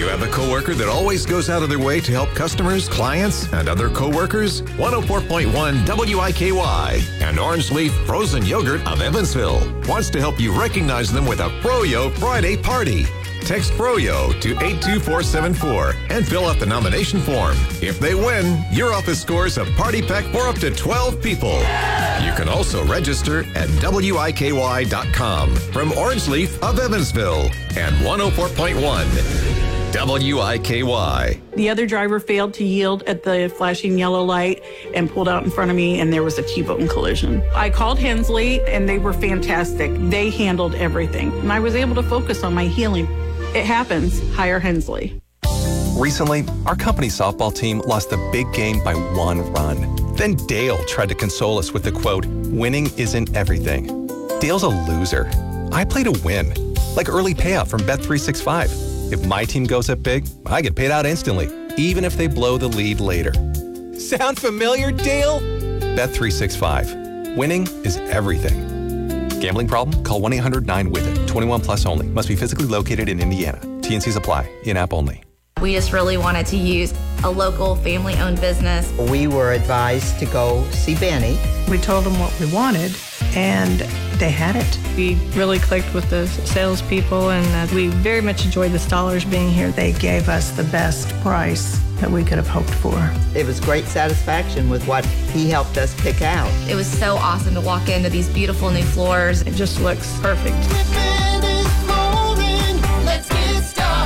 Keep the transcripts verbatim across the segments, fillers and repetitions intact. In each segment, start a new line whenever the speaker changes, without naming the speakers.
you have a coworker that always goes out of their way to help customers, clients, and other coworkers? one oh four point one W I K Y and Orange Leaf Frozen Yogurt of Evansville wants to help you recognize them with a Froyo Friday party. Text Froyo to eight two four seven four and fill out the nomination form. If they win, your office scores a party pack for up to twelve people. You can also register at W I K Y dot com from Orange Leaf of Evansville and one oh four point one W I K Y.
The other driver failed to yield at the flashing yellow light and pulled out in front of me, and there was a T-bone collision. I called Hensley, and they were fantastic. They handled everything, and I was able to focus on my healing. It happens. Hire Hensley.
Recently, our company's softball team lost the big game by one run. Then Dale tried to console us with the quote, "Winning isn't everything." Dale's a loser. I play to win, like early payout from Bet three sixty-five. If my team goes up big, I get paid out instantly, even if they blow the lead later. Sound familiar, Dale? Bet three sixty-five. Winning is everything. Gambling problem? Call one eight hundred nine with it. twenty-one plus only. Must be physically located in Indiana. T N Cs apply. In-app only.
We just really wanted to use a local family-owned business.
We were advised to go see Benny.
We told them what we wanted, and they had it.
We really clicked with the salespeople, and uh, we very much enjoyed the Stollers being here.
They gave us the best price that we could have hoped for.
It was great satisfaction with what he helped us pick out.
It was so awesome to walk into these beautiful new floors.
It just looks perfect.
Let's get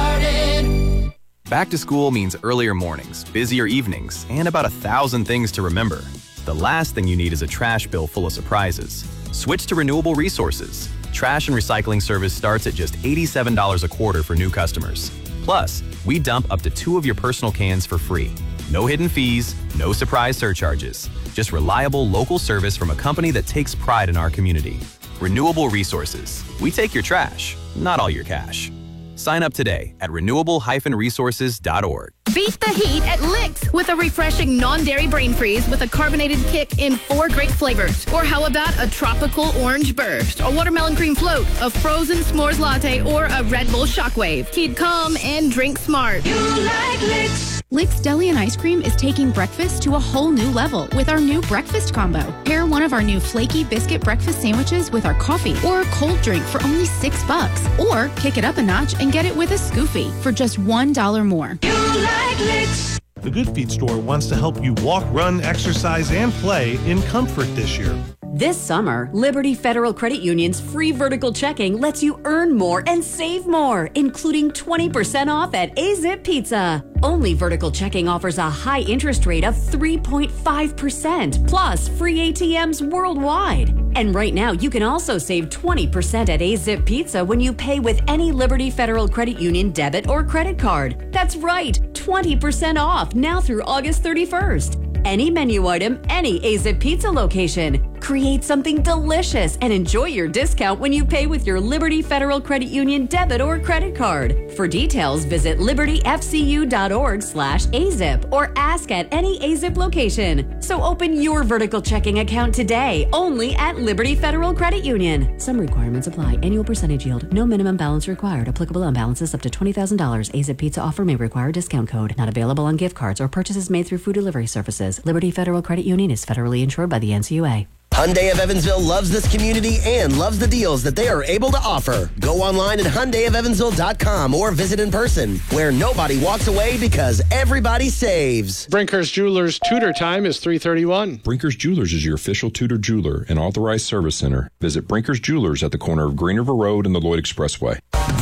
started.
Back to school means earlier mornings, busier evenings, and about a thousand things to remember. The last thing you need is a trash bill full of surprises. Switch to Renewable Resources. Trash and recycling service starts at just eighty-seven dollars a quarter for new customers. Plus, we dump up to two of your personal cans for free. No hidden fees, no surprise surcharges. Just reliable local service from a company that takes pride in our community. Renewable Resources. We take your trash, not all your cash. Sign up today at renewable dash resources dot org.
Beat the heat at Licks with a refreshing non-dairy brain freeze with a carbonated kick in four great flavors. Or how about a tropical orange burst, a watermelon cream float, a frozen s'mores latte, or a Red Bull shockwave. Keep calm and drink smart.
You like Licks.
Licks Deli and Ice Cream is taking breakfast to a whole new level with our new breakfast combo. Pair one of our new flaky biscuit breakfast sandwiches with our coffee or a cold drink for only six bucks. Or kick it up a notch and get it with a Scoofy for just one dollar more.
You like Licks.
The Good Feet store wants to help you walk, run, exercise, and play in comfort this year.
This summer, Liberty Federal Credit Union's free vertical checking lets you earn more and save more, including twenty percent off at A-Zip Pizza. Only vertical checking offers a high interest rate of three point five percent, plus free A T Ms worldwide. And right now, you can also save twenty percent at A-Zip Pizza when you pay with any Liberty Federal Credit Union debit or credit card. That's right, twenty percent off now through August thirty-first. Any menu item, any A-Zip Pizza location. Create something delicious and enjoy your discount when you pay with your Liberty Federal Credit Union debit or credit card. For details, visit libertyfcu.org slash AZIP or ask at any A-Zip location. So open your vertical checking account today, only at Liberty Federal Credit Union. Some requirements apply. Annual percentage yield. No minimum balance required. Applicable on balances up to twenty thousand dollars. A-Zip Pizza offer may require discount code. Not available on gift cards or purchases made through food delivery services. Liberty Federal Credit Union is federally insured by the N C U A.
Hyundai of Evansville loves this community and loves the deals that they are able to offer. Go online at Hyundai of Evansville dot com or visit in person, where nobody walks away because everybody saves.
Brinker's Jewelers Tudor time is three thirty-one.
Brinker's Jewelers is your official Tudor jeweler and authorized service center. Visit Brinker's Jewelers at the corner of Green River Road and the Lloyd Expressway.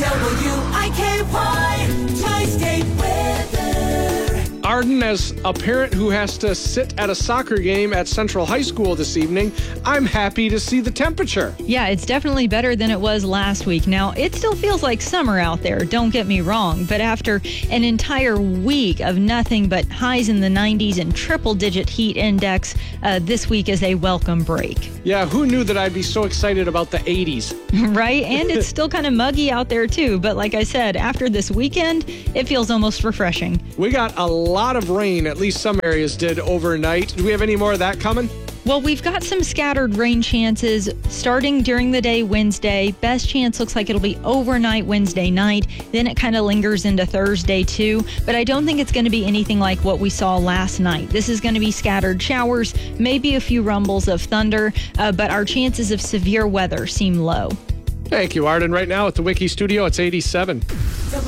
W I K Y, Tri-State Weather.
Arden, as a parent who has to sit at a soccer game at Central High School this evening, I'm happy to see the temperature.
Yeah, it's definitely better than it was last week. Now, it still feels like summer out there, don't get me wrong, but after an entire week of nothing but highs in the nineties and triple-digit heat index, uh, this week is a welcome break.
Yeah, who knew that I'd be so excited about the eighties?
Right, and it's still kind of muggy out there too, but like I said, after this weekend, it feels almost refreshing.
We got a lot of rain, at least some areas did overnight. Do we have any more of that coming?
Well, we've got some scattered rain chances starting during the day Wednesday. Best chance looks like it'll be overnight Wednesday night. Then it kind of lingers into Thursday too. But I don't think it's going to be anything like what we saw last night. This is going to be scattered showers, maybe a few rumbles of thunder, uh, but our chances of severe weather seem low.
Thank you, Arden. Right now at the Wiki Studio, it's eighty-seven.